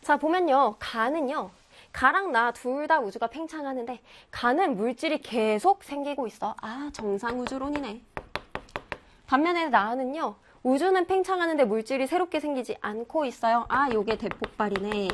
자, 보면요. 가는요. 가랑 나 둘 다 우주가 팽창하는데 가는 물질이 계속 생기고 있어. 아, 정상 우주론이네. 반면에 나는요. 우주는 팽창하는데 물질이 새롭게 생기지 않고 있어요. 아, 요게 대폭발이네.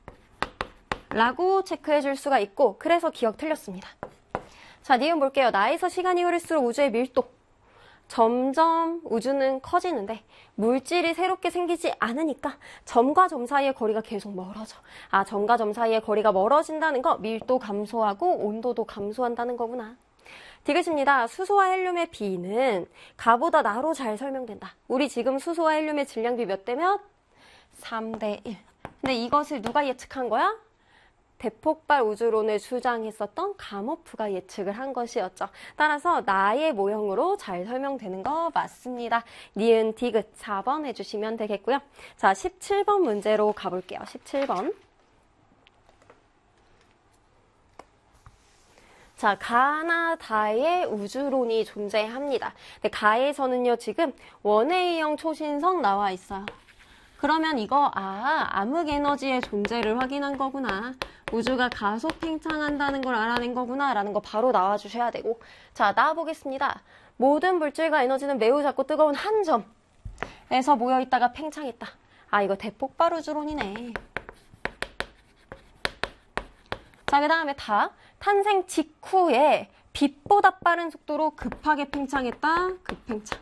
라고 체크해 줄 수가 있고, 그래서 기억 틀렸습니다. 자, 니은 볼게요. 나에서 시간이 흐를수록 우주의 밀도. 점점 우주는 커지는데 물질이 새롭게 생기지 않으니까 점과 점 사이의 거리가 계속 멀어져. 아, 점과 점 사이의 거리가 멀어진다는 거 밀도 감소하고 온도도 감소한다는 거구나. 디귿입니다. 수소와 헬륨의 비는 가보다 나로 잘 설명된다. 우리 지금 수소와 헬륨의 질량비 몇 대 몇? 3대 1. 근데 이것을 누가 예측한 거야? 대폭발 우주론을 주장했었던 가모프가 예측을 한 것이었죠. 따라서 나의 모형으로 잘 설명되는 거 맞습니다. 니은 디귿 4번 해주시면 되겠고요. 자, 17번 문제로 가볼게요. 17번. 자, 가나 다의 우주론이 존재합니다. 근데 가에서는요, 지금 원의2형 초신성 나와 있어요. 그러면 이거 암흑 에너지의 존재를 확인한 거구나. 우주가 가속 팽창한다는 걸 알아낸 거구나 라는 거 바로 나와주셔야 되고. 자, 나와보겠습니다. 모든 물질과 에너지는 매우 작고 뜨거운 한 점에서 모여있다가 팽창했다. 아, 이거 대폭발 우주론이네. 자, 그 다음에 탄생 직후에 빛보다 빠른 속도로 급하게 팽창했다. 급팽창.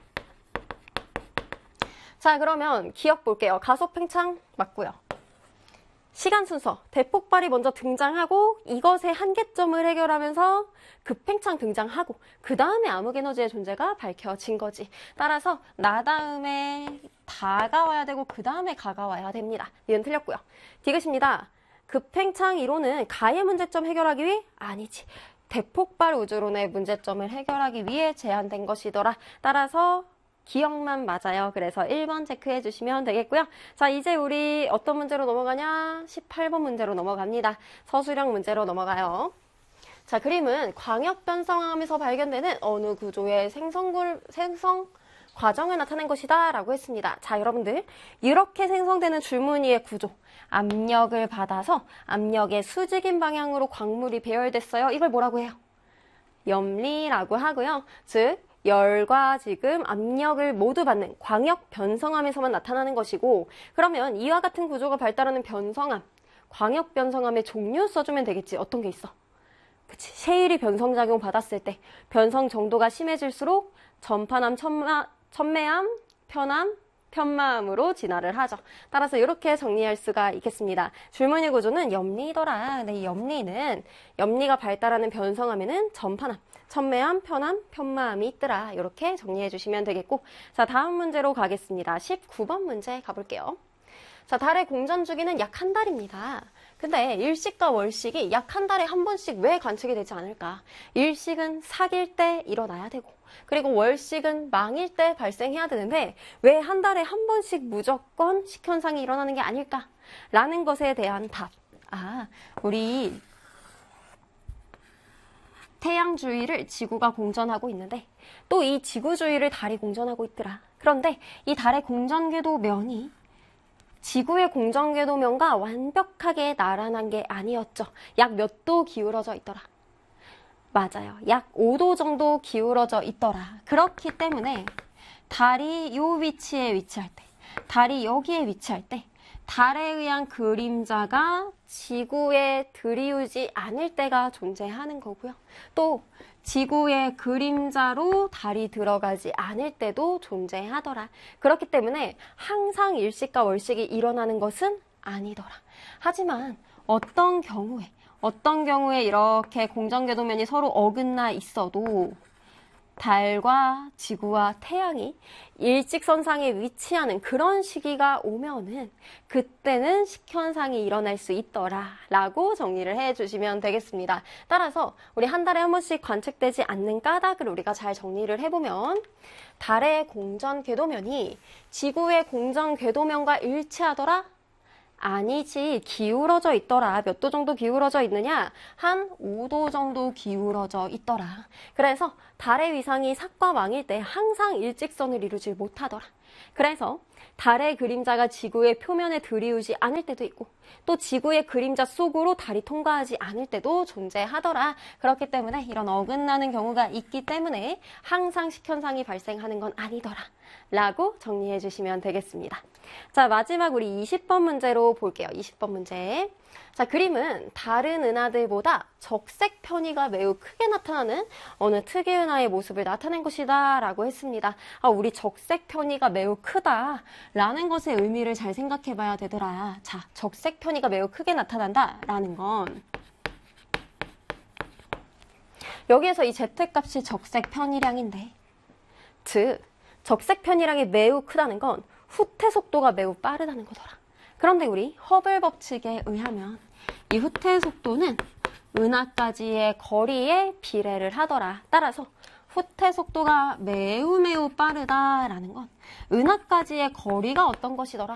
자, 그러면 기억 볼게요. 가속 팽창 맞고요. 시간 순서. 대폭발이 먼저 등장하고 이것의 한계점을 해결하면서 급팽창 등장하고 그 다음에 암흑에너지의 존재가 밝혀진 거지. 따라서 나 다음에 다가 와야 되고 그 다음에 가가 와야 됩니다. 이건 틀렸고요. 디귿입니다. 급팽창 이론은 가의 문제점 해결하기 위해? 아니지. 대폭발 우주론의 문제점을 해결하기 위해 제안된 것이더라. 따라서 기억만 맞아요. 그래서 1번 체크해 주시면 되겠고요. 자, 이제 우리 어떤 문제로 넘어가냐? 18번 문제로 넘어갑니다. 서술형 문제로 넘어가요. 자, 그림은 광역 변성함에서 발견되는 어느 구조의 생성 과정을 나타낸 것이다 라고 했습니다. 자, 여러분들 이렇게 생성되는 줄무늬의 구조, 압력을 받아서 압력의 수직인 방향으로 광물이 배열됐어요. 이걸 뭐라고 해요? 염리라고 하고요. 즉 열과 지금 압력을 모두 받는 광역 변성함에서만 나타나는 것이고, 그러면 이와 같은 구조가 발달하는 변성함, 광역 변성함의 종류 써주면 되겠지. 어떤 게 있어? 그치. 셰일이 변성작용 받았을 때 변성 정도가 심해질수록 전파암, 천매암, 편암, 편마암으로 진화를 하죠. 따라서 이렇게 정리할 수가 있겠습니다. 줄무늬 구조는 염리더라. 근데 이 염리가 발달하는 변성함에는 전파암, 천매암, 편암, 편마암이 있더라. 이렇게 정리해 주시면 되겠고, 자, 다음 문제로 가겠습니다. 19번 문제 가볼게요. 자, 달의 공전 주기는 약 한 달입니다. 근데 일식과 월식이 약 한 달에 한 번씩 왜 관측이 되지 않을까? 일식은 사귈 때 일어나야 되고, 그리고 월식은 망일 때 발생해야 되는데 왜 한 달에 한 번씩 무조건 식현상이 일어나는 게 아닐까? 라는 것에 대한 답. 우리 태양 주위를 지구가 공전하고 있는데 또 이 지구 주위를 달이 공전하고 있더라. 그런데 이 달의 공전궤도면이 지구의 공전궤도면과 완벽하게 나란한 게 아니었죠. 약 몇 도 기울어져 있더라. 맞아요. 약 5도 정도 기울어져 있더라. 그렇기 때문에 달이 이 위치에 위치할 때, 달이 여기에 위치할 때 달에 의한 그림자가 지구에 들이우지 않을 때가 존재하는 거고요. 또 지구의 그림자로 달이 들어가지 않을 때도 존재하더라. 그렇기 때문에 항상 일식과 월식이 일어나는 것은 아니더라. 하지만 어떤 경우에 이렇게 공전궤도면이 서로 어긋나 있어도 달과 지구와 태양이 일직선상에 위치하는 그런 시기가 오면은 그때는 식현상이 일어날 수 있더라 라고 정리를 해주시면 되겠습니다. 따라서 우리 한 달에 한 번씩 관측되지 않는 까닭을 우리가 잘 정리를 해보면, 달의 공전궤도면이 지구의 공전궤도면과 일치하더라? 아니지, 기울어져 있더라. 몇 도 정도 기울어져 있느냐? 한 5도 정도 기울어져 있더라. 그래서 달의 위상이 삭과 망일 때 항상 일직선을 이루지 못하더라. 그래서 달의 그림자가 지구의 표면에 들이우지 않을 때도 있고 또 지구의 그림자 속으로 달이 통과하지 않을 때도 존재하더라. 그렇기 때문에 이런 어긋나는 경우가 있기 때문에 항상 식현상이 발생하는 건 아니더라. 라고 정리해 주시면 되겠습니다. 자, 마지막 우리 20번 문제로 볼게요. 20번 문제. 자, 그림은 다른 은하들보다 적색 편의가 매우 크게 나타나는 어느 특이 은하의 모습을 나타낸 것이다 라고 했습니다. 우리 적색 편의가 매우 크다 라는 것의 의미를 잘 생각해 봐야 되더라. 자, 적색 편의가 매우 크게 나타난다 라는 건 여기에서 이 Z값이 적색 편의량인데, 즉 적색 편의량이 매우 크다는 건 후퇴 속도가 매우 빠르다는 거더라. 그런데 우리 허블 법칙에 의하면 이 후퇴 속도는 은하까지의 거리에 비례를 하더라. 따라서 후퇴 속도가 매우 빠르다라는 건 은하까지의 거리가 어떤 것이더라?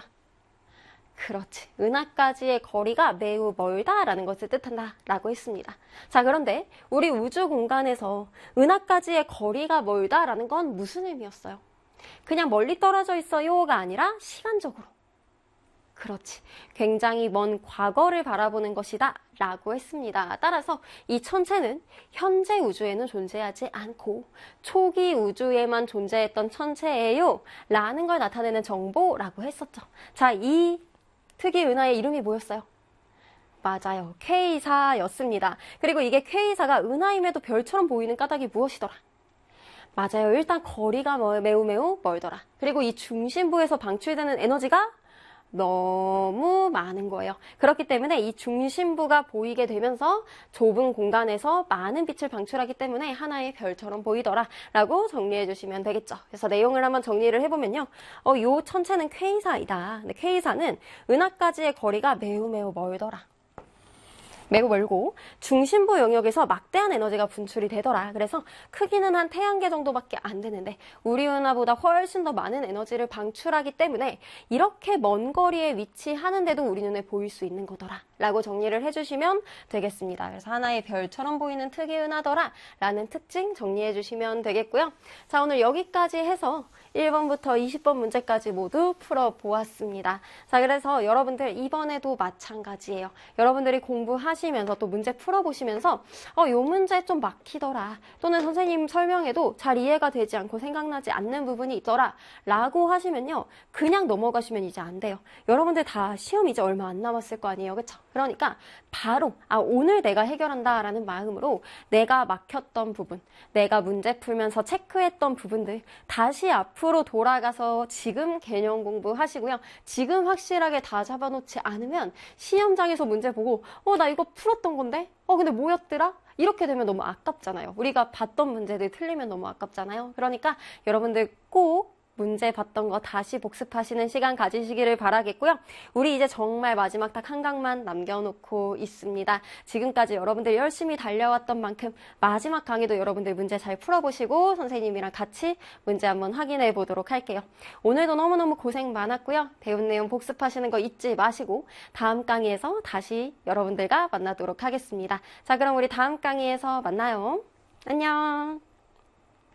그렇지. 은하까지의 거리가 매우 멀다라는 것을 뜻한다 라고 했습니다. 자, 그런데 우리 우주 공간에서 은하까지의 거리가 멀다라는 건 무슨 의미였어요? 그냥 멀리 떨어져 있어요가 아니라 시간적으로. 그렇지. 굉장히 먼 과거를 바라보는 것이다 라고 했습니다. 따라서 이 천체는 현재 우주에는 존재하지 않고 초기 우주에만 존재했던 천체예요 라는 걸 나타내는 정보라고 했었죠. 자, 이 특이 은하의 이름이 뭐였어요? 맞아요. K사였습니다. 그리고 이게 K사가 은하임에도 별처럼 보이는 까닭이 무엇이더라? 맞아요. 일단 거리가 매우 멀더라. 그리고 이 중심부에서 방출되는 에너지가 너무 많은 거예요. 그렇기 때문에 이 중심부가 보이게 되면서 좁은 공간에서 많은 빛을 방출하기 때문에 하나의 별처럼 보이더라 라고 정리해 주시면 되겠죠. 그래서 내용을 한번 정리를 해보면요. 요 천체는 K사이다. 근데 K사는 은하까지의 거리가 매우 멀더라. 매우 멀고 중심부 영역에서 막대한 에너지가 분출이 되더라. 그래서 크기는 한 태양계 정도밖에 안 되는데 우리 은하보다 훨씬 더 많은 에너지를 방출하기 때문에 이렇게 먼 거리에 위치하는데도 우리 눈에 보일 수 있는 거더라 라고 정리를 해주시면 되겠습니다. 그래서 하나의 별처럼 보이는 특이 은하더라 라는 특징 정리해 주시면 되겠고요. 자, 오늘 여기까지 해서 1번부터 20번 문제까지 모두 풀어보았습니다. 자, 그래서 여러분들 이번에도 마찬가지예요. 여러분들이 공부하시면서 또 문제 풀어보시면서 요 문제 좀 막히더라, 또는 선생님 설명에도 잘 이해가 되지 않고 생각나지 않는 부분이 있더라 라고 하시면요, 그냥 넘어가시면 이제 안 돼요. 여러분들 다 시험 이제 얼마 안 남았을 거 아니에요. 그쵸? 그러니까 바로 오늘 내가 해결한다 라는 마음으로 내가 막혔던 부분, 내가 문제 풀면서 체크했던 부분들 다시 앞으로 돌아가서 지금 개념 공부하시고요. 지금 확실하게 다 잡아놓지 않으면 시험장에서 문제 보고 나 이거 풀었던 건데? 근데 뭐였더라? 이렇게 되면 너무 아깝잖아요. 우리가 봤던 문제들 틀리면 너무 아깝잖아요. 그러니까 여러분들 꼭 문제 봤던 거 다시 복습하시는 시간 가지시기를 바라겠고요. 우리 이제 정말 마지막 딱 한 강만 남겨놓고 있습니다. 지금까지 여러분들 열심히 달려왔던 만큼 마지막 강의도 여러분들 문제 잘 풀어보시고 선생님이랑 같이 문제 한번 확인해 보도록 할게요. 오늘도 너무너무 고생 많았고요. 배운 내용 복습하시는 거 잊지 마시고 다음 강의에서 다시 여러분들과 만나도록 하겠습니다. 자, 그럼 우리 다음 강의에서 만나요. 안녕.